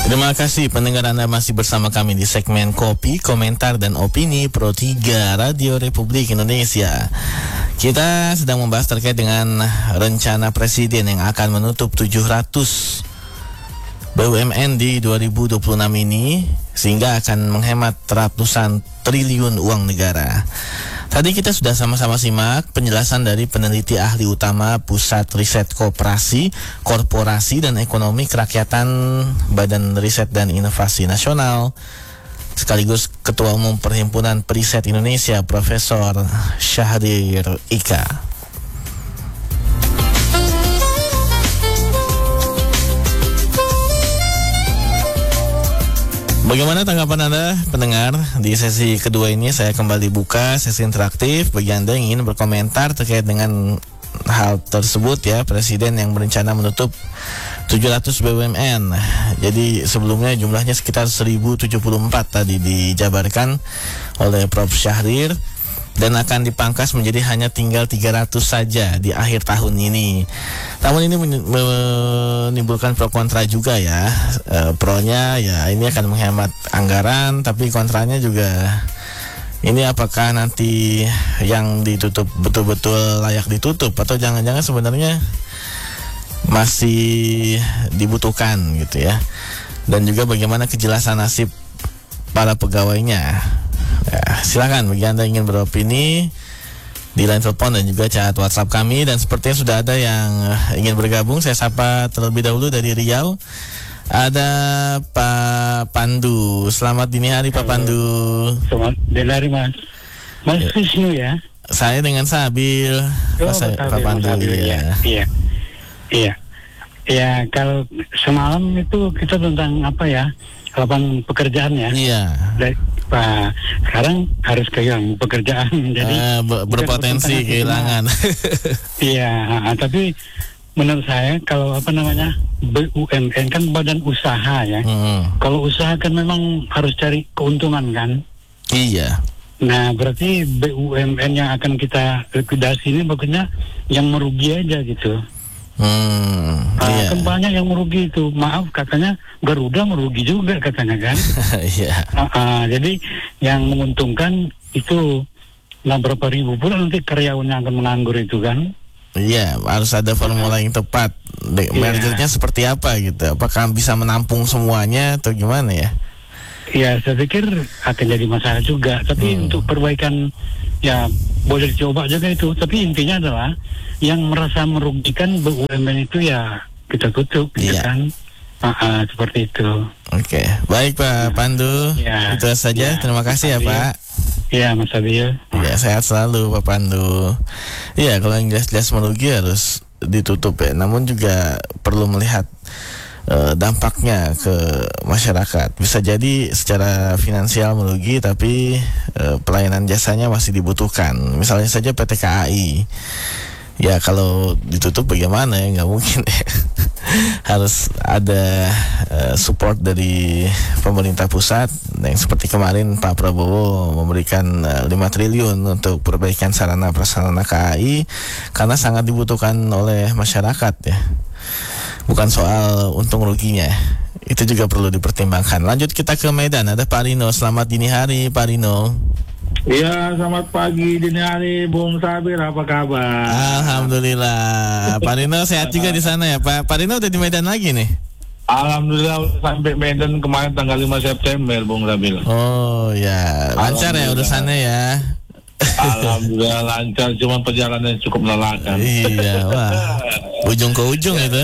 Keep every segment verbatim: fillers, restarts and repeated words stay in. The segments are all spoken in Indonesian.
Terima kasih pendengar Anda masih bersama kami di segmen Kopi, Komentar dan Opini Pro tiga Radio Republik Indonesia. Kita sedang membahas terkait dengan rencana Presiden yang akan menutup tujuh ratus B U M N di dua ribu dua puluh enam ini, sehingga akan menghemat ratusan triliun uang negara. Tadi kita sudah sama-sama simak penjelasan dari peneliti ahli utama Pusat Riset Koperasi, Korporasi dan Ekonomi Kerakyatan Badan Riset dan Inovasi Nasional, sekaligus Ketua Umum Perhimpunan Periset Indonesia, Profesor Syahrir Ika. Bagaimana tanggapan Anda, pendengar? Di sesi kedua ini saya kembali buka sesi interaktif bagi Anda yang ingin berkomentar terkait dengan hal tersebut ya. Presiden yang berencana menutup tujuh ratus B U M N. Jadi sebelumnya jumlahnya sekitar seribu tujuh puluh empat tadi dijabarkan oleh Profesor Syahrir, dan akan dipangkas menjadi hanya tinggal tiga ratus saja di akhir tahun ini. Namun ini menimbulkan pro kontra juga ya. E, pronya ya ini akan menghemat anggaran, tapi kontranya juga ini apakah nanti yang ditutup betul-betul layak ditutup, atau jangan-jangan sebenarnya masih dibutuhkan gitu ya. Dan juga bagaimana kejelasan nasib para pegawainya. Ya, silakan bagi Anda ingin beropini di line telepon dan juga chat WhatsApp kami. Dan sepertinya sudah ada yang ingin bergabung. Saya sapa terlebih dahulu dari Riau. Ada Pak Pandu. Selamat dini hari Pak Pandu. Selamat dini hari Mas. Mas Wisnu ya. Saya dengan Sabil. Oh, Pak, Sabil, Pak Pandu Sabil, ya. Iya. Iya. Ya, kalau semalam itu kita tentang apa ya? Lapangan pekerjaan ya. Iya. Dan, Pak, sekarang harus kehilangan pekerjaan, jadi uh, berpotensi kehilangan. Iya, tapi menurut saya kalau apa namanya B U M N kan badan usaha ya. Hmm. Kalau usaha kan memang harus cari keuntungan kan. Iya. Nah berarti B U M N yang akan kita likuidasi ini bagusnya yang merugi aja gitu. Hmm, nah, iya. Kan banyak yang merugi itu. Maaf katanya Garuda merugi juga katanya kan. Iya. uh, uh, jadi yang menguntungkan itu nah berapa ribu pula nanti karyawannya akan menganggur itu kan. Iya, harus ada formula yang tepat. De- iya. Mergernya seperti apa gitu? Apakah bisa menampung semuanya atau gimana ya? Ya saya pikir akan jadi masalah juga. Tapi hmm. untuk perbaikan ya boleh dicoba juga itu. Tapi intinya adalah yang merasa merugikan B U M N itu ya kita tutup, gitu iya. kan? Uh, uh, seperti itu. Oke, baik Pak ya. Pandu. Ya. Itu saja. Ya. Terima kasih Mas ya Abil. Pak. Iya Mas Abil. Ya sehat selalu Pak Pandu. Iya kalau yang jelas-jelas merugi harus ditutup ya. Namun juga perlu melihat uh, dampaknya ke masyarakat. Bisa jadi secara finansial merugi, tapi uh, pelayanan jasanya masih dibutuhkan. Misalnya saja P T K A I. Ya kalau ditutup bagaimana ya, nggak mungkin ya. Harus ada uh, support dari pemerintah pusat, yang seperti kemarin Pak Prabowo memberikan uh, lima triliun untuk perbaikan sarana prasarana K A I, karena sangat dibutuhkan oleh masyarakat ya. Bukan soal untung ruginya, itu juga perlu dipertimbangkan. Lanjut kita ke Medan, ada Pak Rino. Selamat dini hari Pak Rino. Iya, selamat pagi dini hari Bung Sabir, apa kabar? Alhamdulillah. Pak Rino sehat juga di sana ya Pak. Pak Rino udah di Medan lagi nih? Alhamdulillah sampai Medan kemarin tanggal lima September Bung Sabir. Oh ya, lancar ya urusannya ya. Alhamdulillah lancar, cuma perjalanan cukup melelahkan. Iya, wah. Ujung ke ujung itu.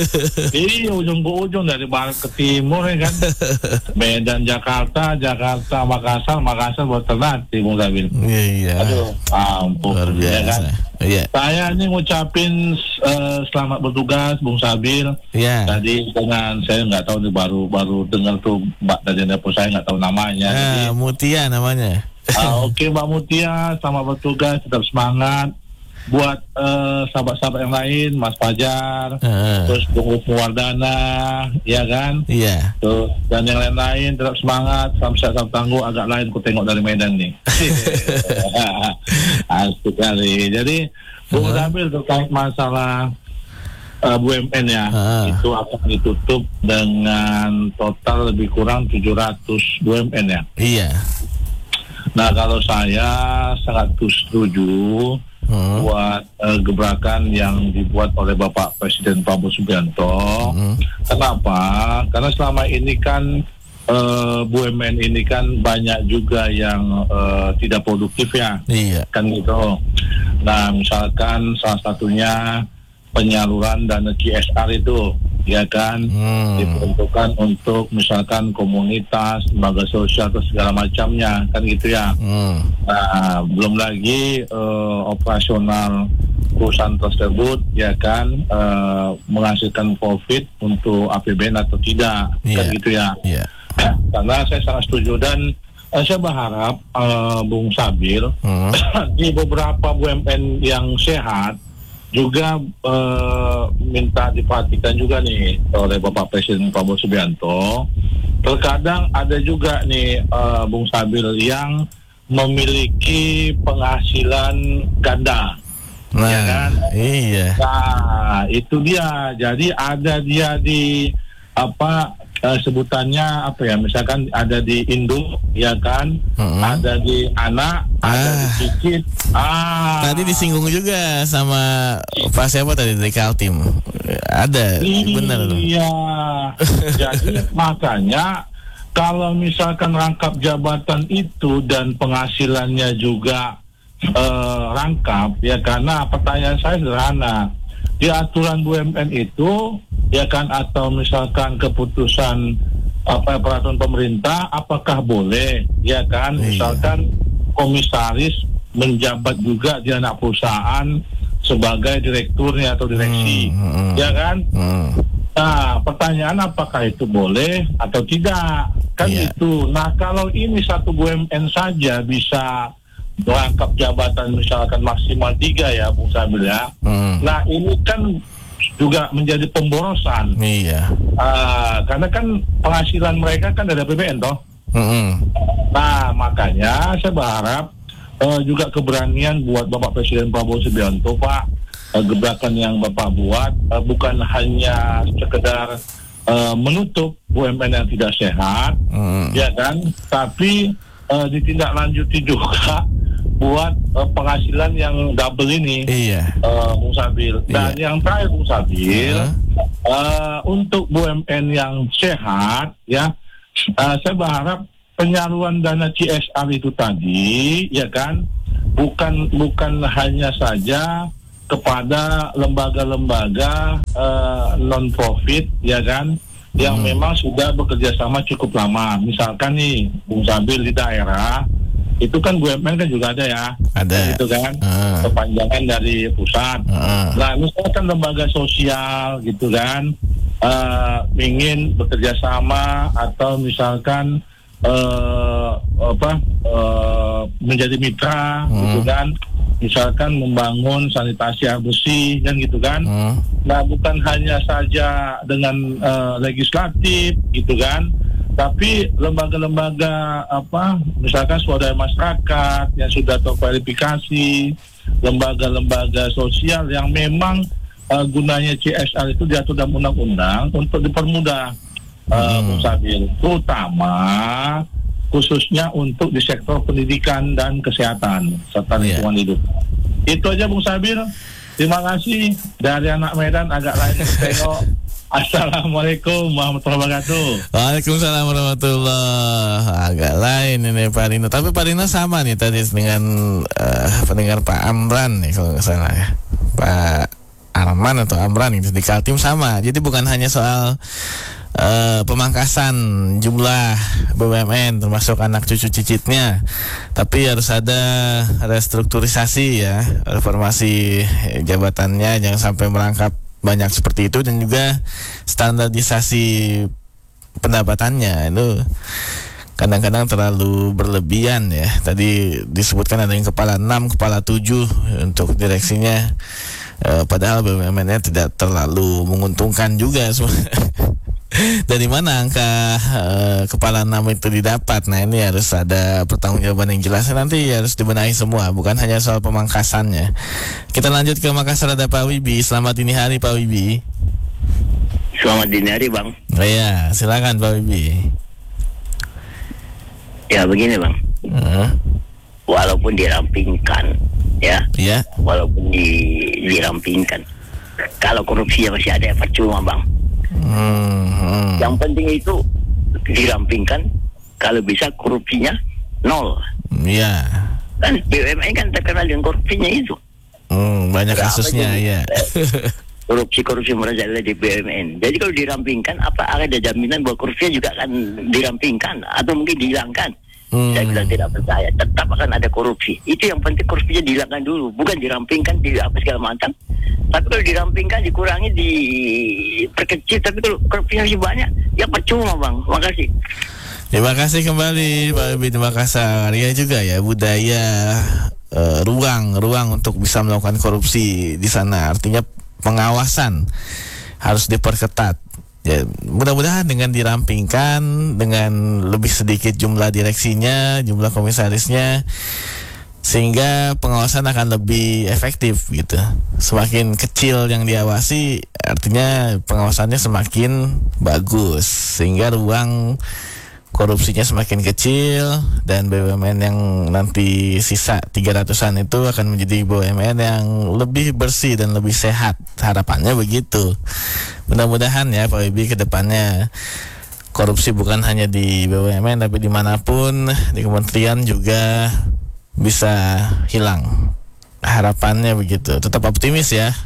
Iya, ujung ke ujung dari barat ke timur ya kan. Medan Jakarta, Jakarta Makassar, Makassar buat Ternate Bung Sabir. Iya. Aduh, ampun. Luar biasa. Ya kan? Iya. Saya ini ngucapin uh, selamat bertugas Bung Sabir. Iya. Tadi dengan saya nggak tahu nih baru baru dengar tuh Mbak dari dapur, saya nggak tahu namanya. Ah, jadi, Mutia namanya. Uh, Oke okay, Mbak Mutia, selamat bertugas, tetap semangat. Buat uh, sahabat-sahabat yang lain, Mas Fajar, uh. terus Bung Wardana, ya kan? Iya. Tuh, dan yang lain-lain tetap semangat, salam sehat, salam tangguh. Agak lain ku tengok dari Medan nih. Asik kali. Jadi Bung Sabir uh. terkait masalah uh, B U M N ya, Ah. itu akan ditutup dengan total lebih kurang tujuh ratus B U M N ya. Iya. Nah, kalau saya sangat setuju Hmm. buat uh, gebrakan yang dibuat oleh Bapak Presiden Prabowo Subianto. Hmm. Kenapa? Karena selama ini kan uh, B U M N ini kan banyak juga yang uh, tidak produktif ya, Iya. kan gitu. Nah, misalkan salah satunya penyaluran dana C S R itu, ya kan, Hmm. diperuntukkan untuk misalkan komunitas, lembaga sosial atau segala macamnya, kan gitu ya. Hmm. Nah, belum lagi eh, operasional perusahaan tersebut, ya kan, eh, menghasilkan profit untuk A P B N atau tidak, kan Iya. gitu ya. Iya. Karena saya sangat setuju dan eh, saya berharap eh, Bung Sabil Hmm. di beberapa B U M N yang sehat juga eh, minta diperhatikan juga nih oleh Bapak Presiden Prabowo Subianto. Terkadang ada juga nih eh, Bung Sabil yang memiliki penghasilan ganda. Nah, Ya kan? iya. Nah, itu dia. Jadi ada dia di apa eh, sebutannya apa ya? Misalkan ada di induk, ya kan? Mm-mm. Ada di anak, ada Ah. di cicit. Ah. Tadi disinggung juga sama Pak siapa tadi dari Kaltim. Ada, benar tuh. Iya. Jadi makanya kalau misalkan rangkap jabatan itu dan penghasilannya juga eh, rangkap, ya karena pertanyaan saya sederhana. Di aturan B U M N itu, ya kan, atau misalkan keputusan apa peraturan pemerintah, apakah boleh, ya kan, Iya. misalkan komisaris menjabat juga di anak perusahaan sebagai direkturnya atau direksi, Hmm, hmm. ya kan? Hmm. Nah, pertanyaan apakah itu boleh atau tidak, kan Iya. itu. Nah, kalau ini satu B U M N saja bisa merangkap jabatan misalkan maksimal tiga ya, Bung Sabil ya. Hmm. Nah, ini kan juga menjadi pemborosan. Iya. Ah, karena kan penghasilan mereka kan dari A P B N toh. Hmm. Nah, makanya saya berharap eh, juga keberanian buat Bapak Presiden Prabowo Subianto, Pak, eh, gebrakan yang Bapak buat eh, bukan hanya sekedar eh, menutup B U M N yang tidak sehat, Hmm. ya kan, tapi eh, ditindaklanjuti juga buat eh, penghasilan yang double ini, Iya. eh, Bung Sabil. Dan Iya. yang terakhir, Bung Sabil, Heeh. eh, untuk B U M N yang sehat, ya, eh, saya berharap penyaluran dana C S R itu tadi, ya kan, bukan bukan hanya saja kepada lembaga-lembaga uh, non-profit, ya kan, yang Hmm. memang sudah bekerja sama cukup lama. Misalkan nih, Bung Sabil, di daerah itu kan B U M N kan juga ada ya, Ada. gitu kan, Ah. kepanjangan dari pusat. Heeh. Nah, misalkan lembaga sosial gitu kan, uh, ingin bekerja sama atau misalkan uh, apa uh, menjadi mitra, Hmm. gitu kan, misalkan membangun sanitasi air bersih kan gitu kan. Hmm. Nah, bukan hanya saja dengan uh, legislatif gitu kan, tapi lembaga-lembaga apa, misalkan swadaya masyarakat yang sudah terverifikasi, lembaga-lembaga sosial yang memang uh, gunanya C S R itu diatur dalam undang-undang untuk dipermudah, uh, Hmm. Bung Sabil, terutama khususnya untuk di sektor pendidikan dan kesehatan serta Iya. lingkungan hidup. Itu aja, Bung Sabil. Terima kasih. Dari anak Medan agak lain tengok. Assalamualaikum warahmatullahi wabarakatuh. Waalaikumsalam warahmatullahi. Agak lain ini Pak Rino. Tapi Pak Rino sama nih tadi dengan eh, pendengar Pak Amran nih kalau nggak salah ya. Pak Arman atau Amran itu di Kaltim sama. Jadi bukan hanya soal eh, pemangkasan jumlah B U M N termasuk anak cucu cicitnya, tapi harus ada restrukturisasi ya, reformasi jabatannya, jangan sampai merangkap banyak seperti itu, dan juga standarisasi pendapatannya itu kadang-kadang terlalu berlebihan ya. Tadi disebutkan ada yang kepala enam, kepala tujuh untuk direksinya, eh, padahal B U M N-nya tidak terlalu menguntungkan juga. Dari mana angka uh, kepala enam itu didapat? Nah, ini harus ada pertanggungjawaban yang jelas. Nanti harus dibenahi semua, bukan hanya soal pemangkasannya. Kita lanjut ke Makassar, ada Pak Wibi. Selamat dini hari Pak Wibi. Selamat dini hari, Bang. Oh ya, silakan Pak Bibi. Ya begini, Bang. Uh. Walaupun dirampingkan, ya. Ya. Walaupun di, dirampingkan, kalau korupsinya masih ada, ya percuma, Bang. Hmm, hmm. Yang penting itu dirampingkan, kalau bisa korupsinya nol. Ya. Kan B U M N kan terkenal dengan korupsinya itu. Hmm, banyak Berapa kasusnya jadi, ya. Korupsi-korupsi merajalela di B U M N. Jadi kalau dirampingkan, apa ada jaminan bahwa korupsinya juga akan dirampingkan atau mungkin dihilangkan? Hmm. Saya bilang tidak percaya. Tetap akan ada korupsi. Itu yang penting, korupsinya dihilangkan dulu, bukan dirampingkan, di apa segala macam. Tapi kalau dirampingkan, dikurangi, diperkecil, tapi kalau korupsinya masih banyak, ya percuma, Bang. Makasih. Terima kasih kembali Pak Bibi di Makassar. Ya juga ya, budaya uh, ruang ruang untuk bisa melakukan korupsi di sana. Artinya pengawasan harus diperketat. Ya, mudah-mudahan dengan dirampingkan, dengan lebih sedikit jumlah direksinya, jumlah komisarisnya, sehingga pengawasan akan lebih efektif gitu. Semakin kecil yang diawasi, artinya pengawasannya semakin bagus, sehingga ruang korupsinya semakin kecil, dan B U M N yang nanti sisa tiga ratusan itu akan menjadi B U M N yang lebih bersih dan lebih sehat. Harapannya begitu. Mudah-mudahan ya Pak Bibi ke depannya korupsi bukan hanya di B U M N tapi dimanapun, di kementerian juga bisa hilang. Harapannya begitu. Tetap optimis ya.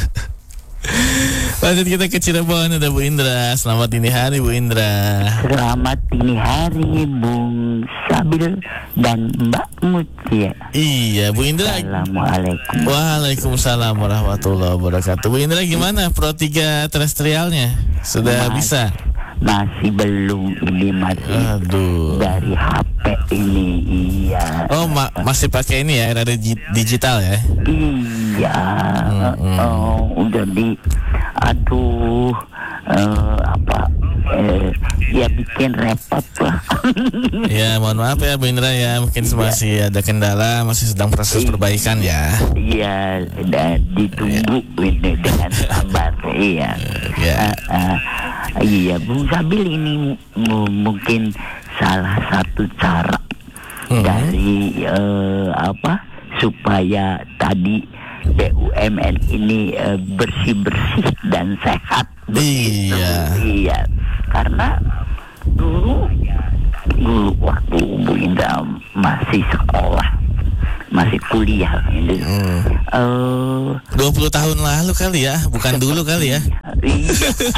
Lanjut kita ke Cirebon, ada Bu Indra. Selamat dini hari Bu Indra. Selamat dini hari Bung Sabil dan Mbak Mutia. Iya Bu Indra. Assalamualaikum. Waalaikumsalam warahmatullahi wabarakatuh. Bu Indra gimana Pro tiga terestrialnya? Sudah Mas, bisa? Masih belum, ini masih Aduh. dari H P ini. Iya. Oh ma- masih pakai ini ya, era digi- digital ya? Iya. Mm-hmm. Oh, jadi aduh uh, apa uh, ya bikin repot lah. Ya mohon maaf ya Bu Indra ya, mungkin masih ada kendala, masih sedang proses perbaikan ya. Iya, dan ditunggu ini dengan sabar. Iya. Ya. Uh, uh, iya, Bung Sabil, ini m- mungkin salah satu cara Hmm. dari uh, apa supaya tadi B U M N ini uh, bersih-bersih dan sehat. Begitu. Iya. Iya. Karena dulu dulu waktu Bu Indra masih sekolah, masih kuliah ini. Hmm. Uh, dua puluh tahun lalu kali ya, bukan dulu kali ya. Iya.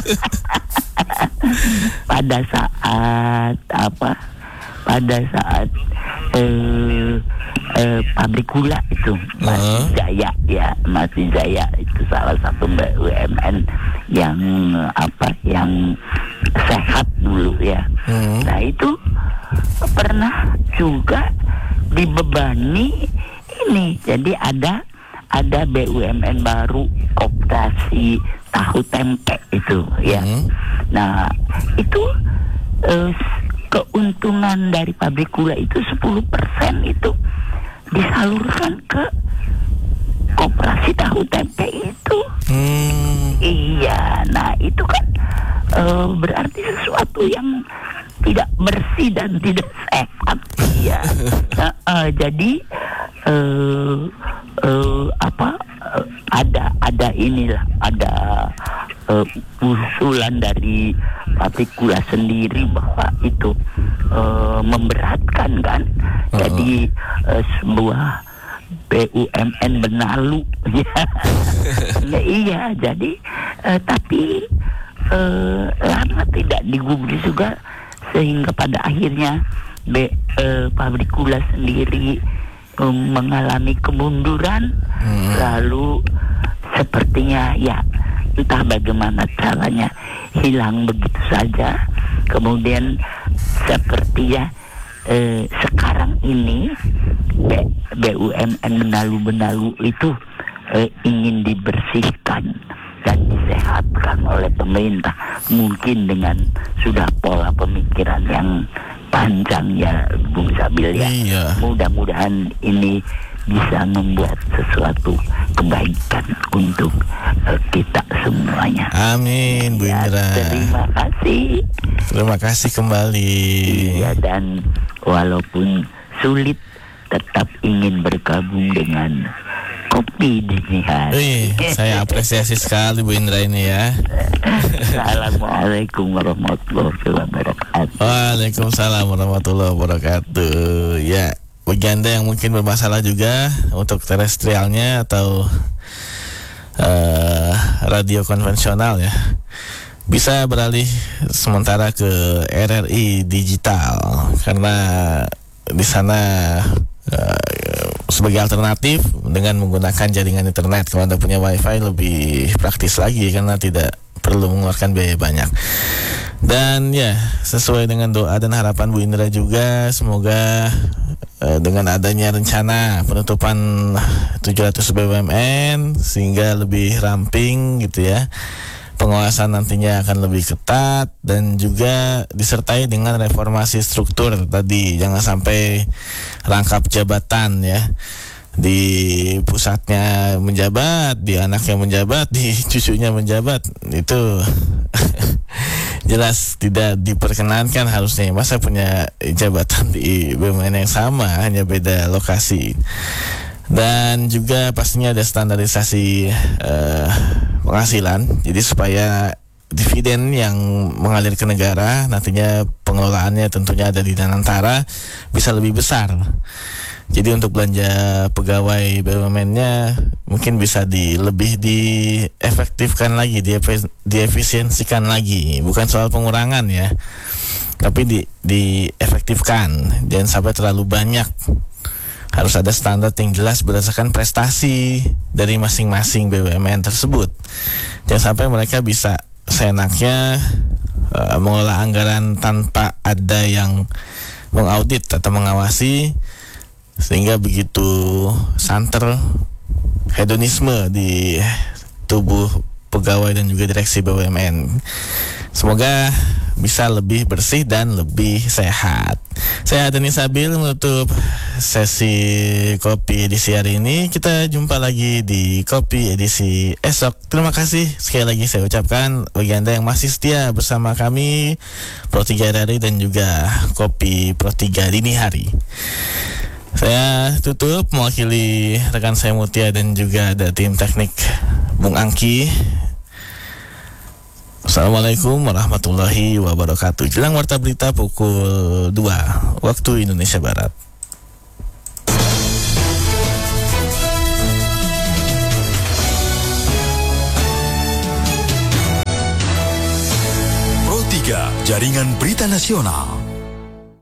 Pada saat apa? Pada saat eh, eh, pabrik gula itu masih Uh-huh. Jaya ya, masih Jaya itu salah satu B U M N yang apa? Yang sehat dulu ya. Hmm. Nah itu pernah juga dibebani ini. Jadi ada ada B U M N baru, koperasi tahu tempe itu ya. Hmm. Nah itu eh, keuntungan dari pabrik gula itu sepuluh persen itu disalurkan ke koperasi tahu tempe itu. Hmm. Iya, nah itu kan eh, berarti sesuatu yang tidak bersih dan tidak sehat. Iya. Nah, eh, jadi eh, eh, apa eh, ada ada inilah ada eh, usulan dari pabrik gula sendiri bahwa itu eh, memberatkan kan. Uh-huh. Jadi eh, sebuah B U M N Benalu ya. Ya iya, jadi eh, tapi eh, lama tidak digubris juga sehingga pada akhirnya B, eh, pabrik gula sendiri eh, mengalami kemunduran. Hmm. Lalu sepertinya ya entah bagaimana caranya hilang begitu saja. Kemudian sepertinya eh, sekarang ini B, BUMN Benalu-Benalu itu eh, ingin dibersihkan dan disehatkan oleh pemerintah, mungkin dengan sudah pola pemikiran yang panjang ya Bung Sabil ya. Iya. Mudah-mudahan ini bisa membuat sesuatu kebaikan untuk uh, kita semuanya. Amin, Bu Ya, Indra. terima kasih. Terima kasih kembali. Iya, dan walaupun sulit tetap ingin bergabung dengan Kopi Dini Hari. Wih, saya apresiasi sekali Bu Indra ini ya. Assalamualaikum warahmatullahi wabarakatuh. Waalaikumsalam warahmatullahi wabarakatuh. Ya, bagi Anda yang mungkin bermasalah juga untuk terestrialnya atau uh, radio konvensional ya, bisa beralih sementara ke R R I digital karena di sana uh, sebagai alternatif dengan menggunakan jaringan internet. Kalau Anda punya wifi lebih praktis lagi karena tidak perlu mengeluarkan biaya banyak. Dan ya, sesuai dengan doa dan harapan Bu Indra juga, semoga uh, dengan adanya rencana penutupan tujuh ratus B U M N sehingga lebih ramping gitu ya, pengawasan nantinya akan lebih ketat dan juga disertai dengan reformasi struktur tadi. Jangan sampai rangkap jabatan ya, di pusatnya menjabat, di anaknya menjabat, di cucunya menjabat, itu jelas tidak diperkenankan harusnya. Masa punya jabatan di B U M N yang sama, hanya beda lokasi. Dan juga pastinya ada standarisasi uh, penghasilan, jadi supaya dividen yang mengalir ke negara nantinya pengelolaannya tentunya ada di Danantara bisa lebih besar. Jadi untuk belanja pegawai B U M N-nya mungkin bisa di lebih diefektifkan lagi, dief- diefisiensikan lagi. Bukan soal pengurangan ya, tapi di diefektifkan. Jangan sampai terlalu banyak. Harus ada standar yang jelas berdasarkan prestasi dari masing-masing B U M N tersebut. Jangan sampai mereka bisa seenaknya uh, mengelola anggaran tanpa ada yang mengaudit atau mengawasi, sehingga begitu santer hedonisme di tubuh pegawai dan juga direksi B U M N. Semoga bisa lebih bersih dan lebih sehat. Saya Deni Sabil menutup sesi Kopi edisi hari ini. Kita jumpa lagi di Kopi edisi esok. Terima kasih sekali lagi saya ucapkan bagi Anda yang masih setia bersama kami Pro tiga R R I dan juga Kopi Pro tiga Dini Hari. Saya tutup mewakili rekan saya Mutia dan juga ada tim teknik Bung Angki. Assalamualaikum warahmatullahi wabarakatuh. Jelang warta berita pukul dua waktu Indonesia Barat. Pro tiga, Jaringan Berita Nasional.